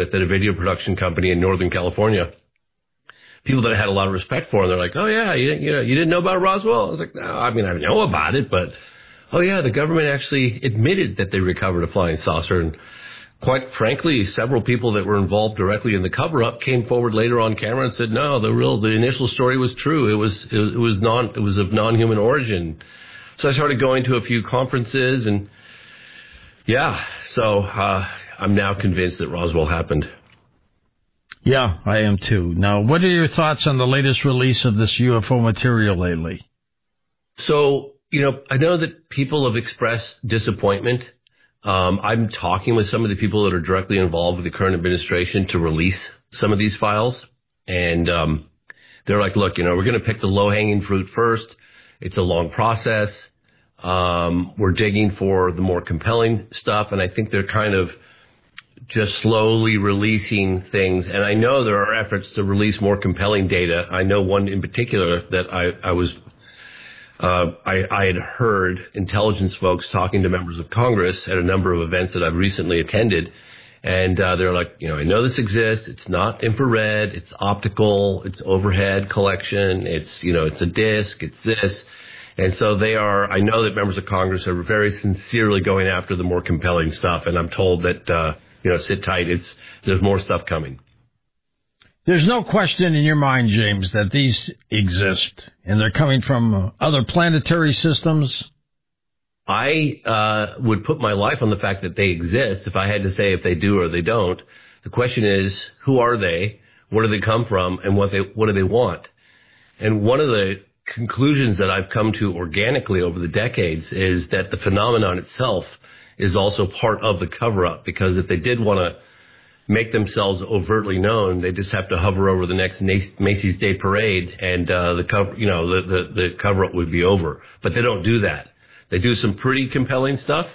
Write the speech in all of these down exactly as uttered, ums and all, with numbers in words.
with at a video production company in Northern California. People that I had a lot of respect for, and they're like, oh, yeah, you, you know, you didn't know about Roswell? I was like, no, I mean, I know about it, but, oh, yeah, the government actually admitted that they recovered a flying saucer. And quite frankly, several people that were involved directly in the cover-up came forward later on camera and said, no, the real, the initial story was true. It was, it was, it was non, it was of non-human origin. So I started going to a few conferences, and yeah, so uh, I'm now convinced that Roswell happened. Yeah, I am too. Now, what are your thoughts on the latest release of this U F O material lately? So, you know, I know that people have expressed disappointment. Um, I'm talking with some of the people that are directly involved with the current administration to release some of these files. And um, they're like, look, you know, we're going to pick the low-hanging fruit first. It's a long process. Um, we're digging for the more compelling stuff. And I think they're kind of just slowly releasing things. And I know there are efforts to release more compelling data. I know one in particular that I, I was, uh, I, I had heard intelligence folks talking to members of Congress at a number of events that I've recently attended. And, uh, they're like, you know, I know this exists. It's not infrared. It's optical. It's overhead collection. It's, you know, it's a disc. It's this. And so they are, I know that members of Congress are very sincerely going after the more compelling stuff. And I'm told that, uh, you know, sit tight. It's, there's more stuff coming. There's no question in your mind, James, that these exist, and they're coming from other planetary systems. I uh, would put my life on the fact that they exist. If I had to say if they do or they don't, the question is, who are they? Where do they come from? And what they what do they want? And one of the conclusions that I've come to organically over the decades is that the phenomenon itself is also part of the cover-up, because if they did want to make themselves overtly known, they just have to hover over the next Macy's Day Parade, and uh, the cover, you know, the, the, the cover-up would be over. But they don't do that. They do some pretty compelling stuff.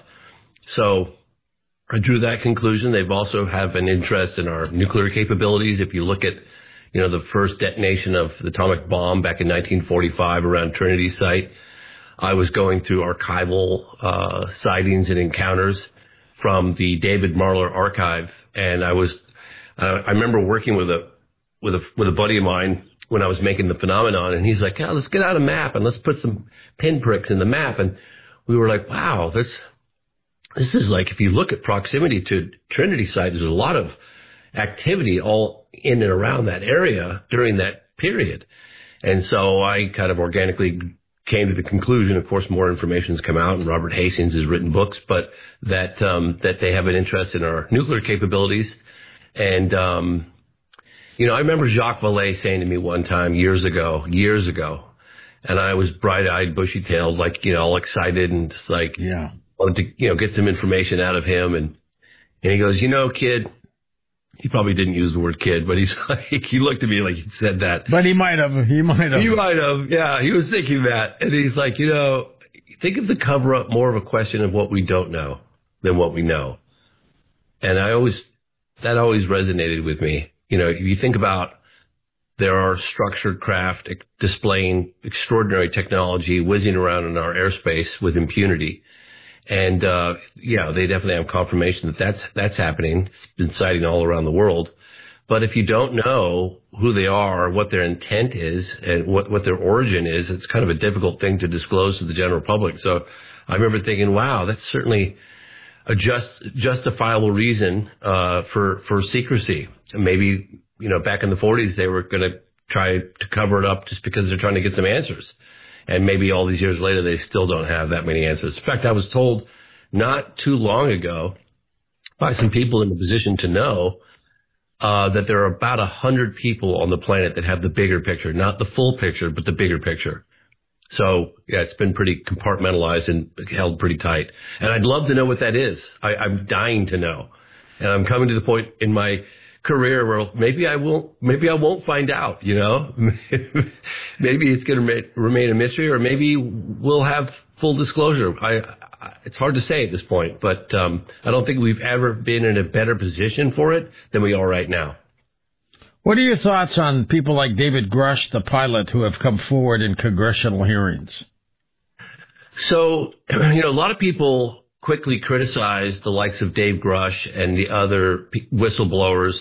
So I drew that conclusion. They've also have an interest in our nuclear capabilities. If you look at, you know, the first detonation of the atomic bomb back in nineteen forty-five around Trinity Site, I was going through archival uh, sightings and encounters from the David Marler archive, and I was uh, I remember working with a with a with a buddy of mine when I was making the phenomenon, and he's like, "Yeah, let's get out a map and let's put some pinpricks in the map." And we were like, "Wow, this this is like, if you look at proximity to Trinity Site, there's a lot of activity all in and around that area during that period." And so I kind of organically came to the conclusion, of course, more information has come out, and Robert Hastings has written books, but that um, that they have an interest in our nuclear capabilities. And, um, you know, I remember Jacques Vallée saying to me one time years ago, years ago, and I was bright-eyed, bushy-tailed, like, you know, all excited and just like, yeah, wanted to, you know, get some information out of him. And, and he goes, you know, kid, he probably didn't use the word kid, but he's like, he looked at me like he said that. But he might have. He might have. He might have. Yeah, he was thinking that. And he's like, you know, think of the cover-up more of a question of what we don't know than what we know. And I always, that always resonated with me. You know, if you think about, there are structured craft displaying extraordinary technology whizzing around in our airspace with impunity. And, uh, yeah, they definitely have confirmation that that's, that's happening. It's been sighting all around the world. But if you don't know who they are, what their intent is, and what, what their origin is, it's kind of a difficult thing to disclose to the general public. So I remember thinking, wow, that's certainly a just, justifiable reason, uh, for, for secrecy. And maybe, you know, back in the forties, they were going to try to cover it up just because they're trying to get some answers. And maybe all these years later, they still don't have that many answers. In fact, I was told not too long ago by some people in the position to know uh, that there are about a hundred people on the planet that have the bigger picture, not the full picture, but the bigger picture. So, yeah, it's been pretty compartmentalized and held pretty tight. And I'd love to know what that is. I, I'm dying to know. And I'm coming to the point in my career where maybe I won't, maybe I won't find out, you know, maybe it's going to remain a mystery, or maybe we'll have full disclosure. I, I it's hard to say at this point, but, um, I don't think we've ever been in a better position for it than we are right now. What are your thoughts on people like David Grush, the pilot, who have come forward in congressional hearings? So, you know, a lot of people quickly criticized the likes of Dave Grush and the other whistleblowers